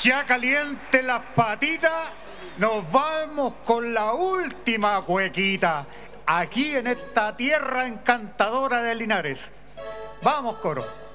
Ya caliente las patitas, nos vamos con la última cuequita, aquí en esta tierra encantadora de Linares. Vamos, coro.